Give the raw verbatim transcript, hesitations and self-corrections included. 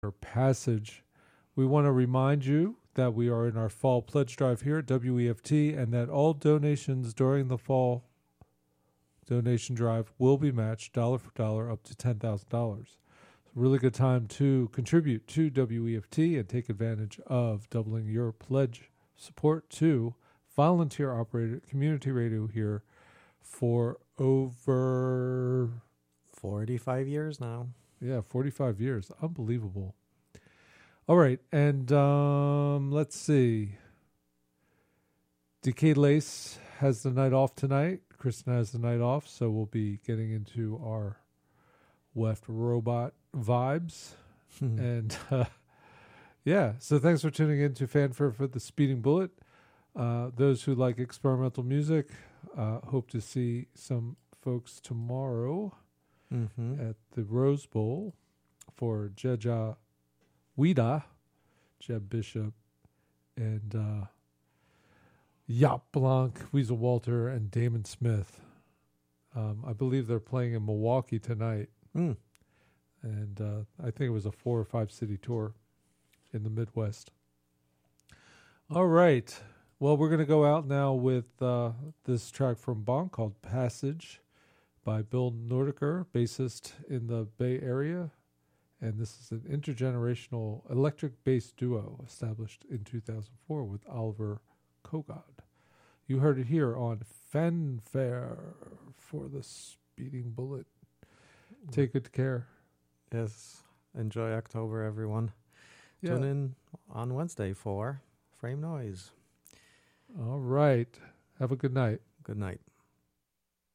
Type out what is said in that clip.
Passage. We want to remind you that we are in our fall pledge drive here at W E F T and that all donations during the fall donation drive will be matched dollar for dollar up to ten thousand dollars. It's a really good time to contribute to W E F T and take advantage of doubling your pledge support to volunteer operated community radio here for over forty-five years now. Yeah, forty-five years. Unbelievable. All right, and um, let's see. Decade Lace has the night off tonight. Kristen has the night off, so we'll be getting into our Weft robot vibes. and uh, yeah, so thanks for tuning in to Fanfare for the Speeding Bullet. Uh, those who like experimental music, uh, hope to see some folks tomorrow mm-hmm. at the Rose Bowl for Jeja Wida, Jeb Bishop, and uh, Yap Blanc, Weasel Walter, and Damon Smith. Um, I believe they're playing in Milwaukee tonight. Mm. And uh, I think it was a four or five city tour in the Midwest. All right. Well, we're going to go out now with uh, this track from Bonk called Passage by Bill Nordiker, bassist in the Bay Area. And this is an intergenerational electric bass duo established in two thousand four with Oliver Kogod. You heard it here on Fanfare for the Speeding Bullet. Take good care. Yes. Enjoy October, everyone. Yeah. Tune in on Wednesday for Frame Noise. All right. Have a good night. Good night.